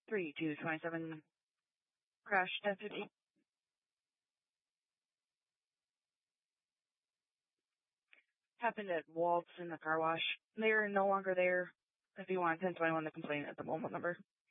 3227 crash 1050. Happened at Waltz in the car wash. They're no longer there. If you want 1021 to complain at the mobile number.